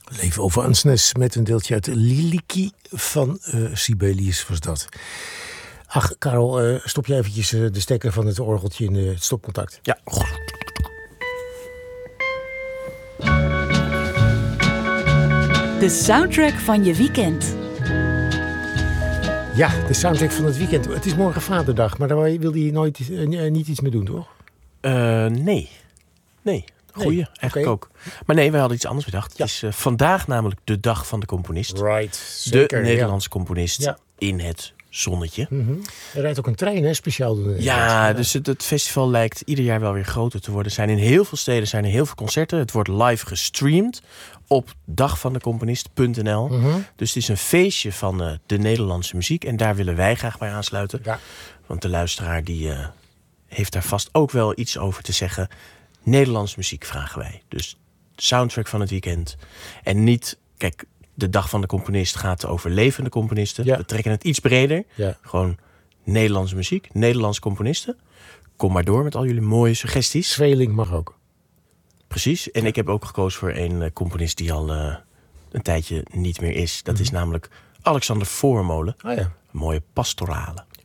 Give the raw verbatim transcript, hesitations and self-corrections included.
Leven over Ansnes met een deeltje uit Liliki van uh, Sibelius was dat. Ach, Karel, uh, stop je eventjes uh, de stekker van het orgeltje in uh, het stopcontact. Ja. De soundtrack van je weekend. Ja, de soundtrack van het weekend. Het is morgen Vaderdag, maar daar wilde je nooit uh, niet iets mee doen, toch? Uh, nee. Nee. Goeie, nee, eigenlijk okay. ook. Maar nee, wij hadden iets anders bedacht. Ja. Het is uh, vandaag namelijk de dag van de componist. Right, zeker. De Nederlandse ja. componist ja. in het zonnetje. Mm-hmm. Er rijdt ook een trein, hè, speciaal. Doen ja, dus het, het festival lijkt ieder jaar wel weer groter te worden. Er zijn in heel veel steden zijn er heel veel concerten. Het wordt live gestreamd op dagvandecomponist punt n l. Mm-hmm. Dus het is een feestje van uh, de Nederlandse muziek. En daar willen wij graag bij aansluiten. Ja. Want de luisteraar die uh, heeft daar vast ook wel iets over te zeggen. Nederlandse muziek vragen wij. Dus de soundtrack van het weekend. En niet, kijk, de dag van de componist gaat over levende componisten. Ja. We trekken het iets breder. Ja. Gewoon Nederlandse muziek, Nederlandse componisten. Kom maar door met al jullie mooie suggesties. Zweeling mag ook. Precies. En ja. ik heb ook gekozen voor een uh, componist die al uh, een tijdje niet meer is. Dat mm-hmm. is namelijk Alexander Voormolen. Oh ja. Een mooie pastorale.